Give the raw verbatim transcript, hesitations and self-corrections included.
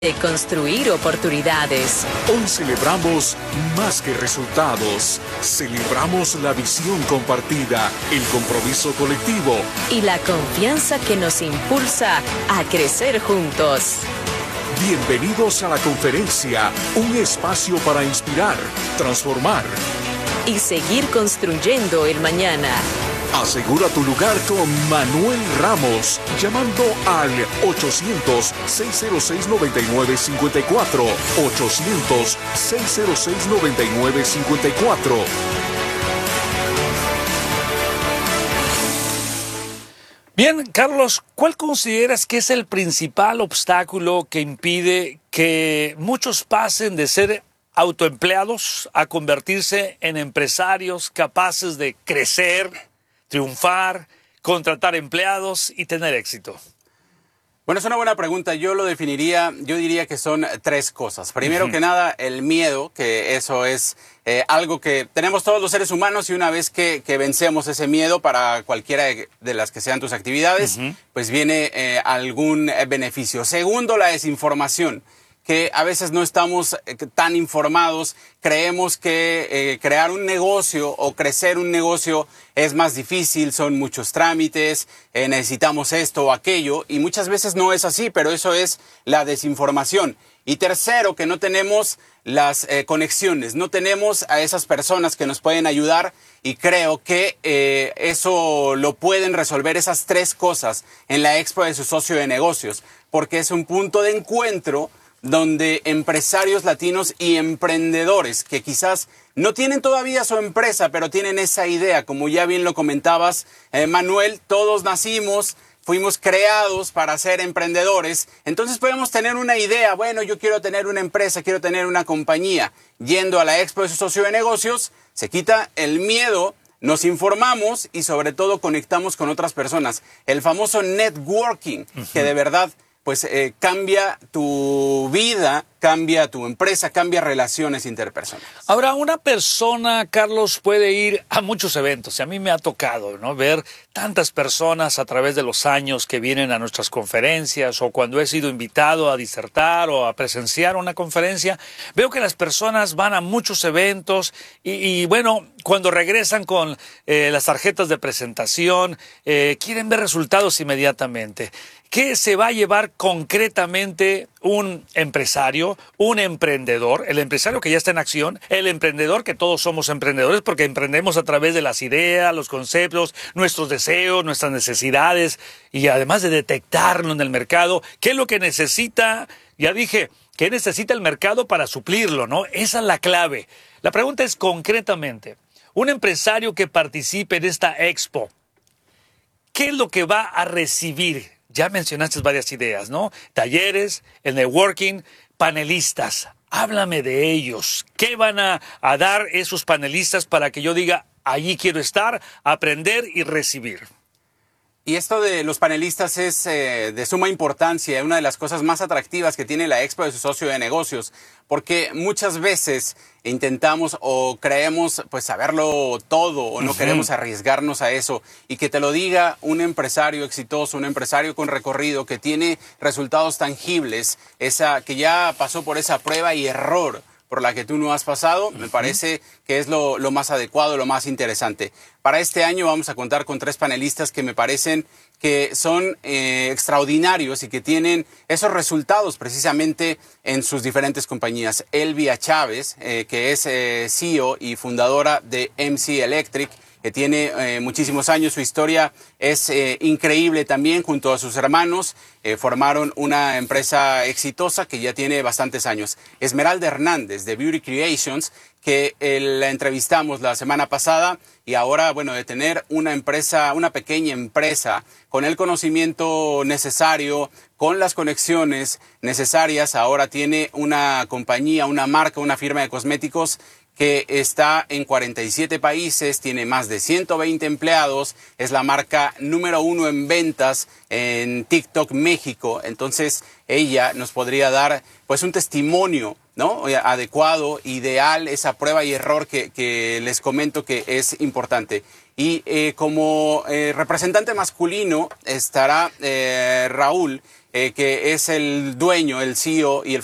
de construir oportunidades. Hoy celebramos más que resultados. Celebramos la visión compartida, el compromiso colectivo y la confianza que nos impulsa a crecer juntos. Bienvenidos a la conferencia, un espacio para inspirar, transformar y seguir construyendo el mañana. Asegura tu lugar con Manuel Ramos, llamando al ochocientos, seiscientos seis, noventa y nueve cincuenta y cuatro, ochocientos, seiscientos seis, noventa y nueve cincuenta y cuatro. Bien, Carlos, ¿cuál consideras que es el principal obstáculo que impide que muchos pasen de ser autoempleados a convertirse en empresarios capaces de crecer, triunfar, contratar empleados y tener éxito? Bueno, es una buena pregunta. Yo lo definiría, yo diría que son tres cosas. Primero uh-huh. que nada, el miedo, que eso es eh, algo que tenemos todos los seres humanos, y una vez que, que vencemos ese miedo para cualquiera de las que sean tus actividades, uh-huh. pues viene eh, algún beneficio. Segundo, la desinformación, que a veces no estamos eh, tan informados, creemos que eh, crear un negocio o crecer un negocio es más difícil, son muchos trámites, eh, necesitamos esto o aquello, y muchas veces no es así, pero eso es la desinformación. Y tercero, que no tenemos las eh, conexiones, no tenemos a esas personas que nos pueden ayudar, y creo que eh, eso lo pueden resolver esas tres cosas en la Expo de su socio de negocios, porque es un punto de encuentro donde empresarios latinos y emprendedores que quizás no tienen todavía su empresa, pero tienen esa idea, como ya bien lo comentabas, eh, Manuel, todos nacimos, fuimos creados para ser emprendedores, entonces podemos tener una idea, bueno, yo quiero tener una empresa, quiero tener una compañía. Yendo a la Expo de su socio de negocios, se quita el miedo, nos informamos y sobre todo conectamos con otras personas. El famoso networking, uh-huh. que de verdad pues eh, cambia tu vida, cambia tu empresa, cambia relaciones interpersonales. Ahora, una persona, Carlos, puede ir a muchos eventos. Y a mí me ha tocado, ¿no?, ver tantas personas a través de los años que vienen a nuestras conferencias, o cuando he sido invitado a disertar o a presenciar una conferencia, veo que las personas van a muchos eventos y, y bueno, cuando regresan con eh, las tarjetas de presentación, eh, quieren ver resultados inmediatamente. ¿Qué se va a llevar concretamente un empresario, un emprendedor, el empresario que ya está en acción, el emprendedor, que todos somos emprendedores porque emprendemos a través de las ideas, los conceptos, nuestros deseos, nuestras necesidades, y además de detectarlo en el mercado? ¿Qué es lo que necesita? Ya dije, ¿qué necesita el mercado para suplirlo, no? Esa es la clave. La pregunta es concretamente, un empresario que participe en esta expo, ¿qué es lo que va a recibir? Ya mencionaste varias ideas, ¿no? Talleres, el networking, panelistas. Háblame de ellos. ¿Qué van a, a dar esos panelistas para que yo diga, allí quiero estar, aprender y recibir? Y esto de los panelistas es eh, de suma importancia, una de las cosas más atractivas que tiene la Expo de su socio de negocios, porque muchas veces intentamos o creemos pues saberlo todo, o no uh-huh. queremos arriesgarnos a eso, y que te lo diga un empresario exitoso, un empresario con recorrido que tiene resultados tangibles, esa que ya pasó por esa prueba y error por la que tú no has pasado, uh-huh. me parece que es lo, lo más adecuado, lo más interesante. Para este año vamos a contar con tres panelistas que me parecen que son eh, extraordinarios y que tienen esos resultados precisamente en sus diferentes compañías. Elvia Chávez, eh, que es eh, C E O y fundadora de M C Electric, que tiene eh, muchísimos años. Su historia es eh, increíble también. Junto a sus hermanos eh, formaron una empresa exitosa que ya tiene bastantes años. Esmeralda Hernández, de Beauty Creations, que eh, la entrevistamos la semana pasada, y ahora, bueno, de tener una empresa, una pequeña empresa, con el conocimiento necesario, con las conexiones necesarias, ahora tiene una compañía, una marca, una firma de cosméticos que está en cuarenta y siete países, tiene más de ciento veinte empleados, es la marca número uno en ventas en TikTok México. Entonces ella nos podría dar pues un testimonio, ¿no?, adecuado, ideal, esa prueba y error que, que les comento que es importante. Y eh, como eh, representante masculino estará eh, Raúl, eh, que es el dueño, el C E O y el